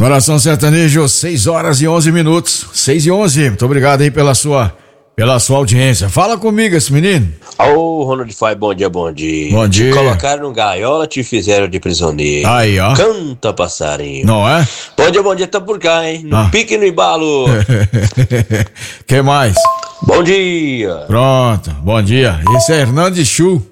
Coração Sertanejo, 6h11. 6h11. Muito obrigado aí pela sua audiência. Fala comigo, esse menino. Ô, Ronald Fai, bom dia. Bom dia. Te colocaram no gaiola, te fizeram de prisioneiro. Aí, ó. Canta, passarinho. Não é? Bom dia, tá por cá, hein? No pique no embalo. Que mais? Bom dia. Pronto, bom dia. Esse é Hernandes Chu.